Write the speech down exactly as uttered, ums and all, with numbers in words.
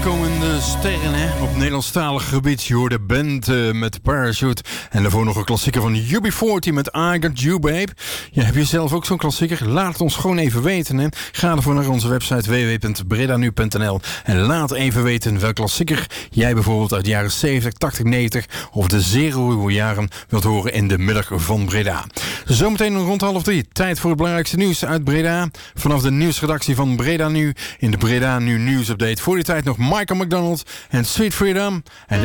Komende sterren hè, op Nederlandstalig gebied. Je hoorde band uh, met Parachute. En daarvoor nog een klassieker van U B veertien met I Got You Babe. Ja, heb je zelf ook zo'n klassieker? Laat het ons gewoon even weten. Hè. Ga ervoor naar onze website w w w punt breda nu punt n l. En laat even weten welke klassieker jij bijvoorbeeld uit de jaren zeventig, tachtig, negentig... of de zero jaren wilt horen in de middag van Breda. Zometeen rond half drie. Tijd voor het belangrijkste nieuws uit Breda. Vanaf de nieuwsredactie van Breda Nu in de Breda Nu nieuwsupdate. Voor die tijd nog Michael McDonald en Sweet Freedom. En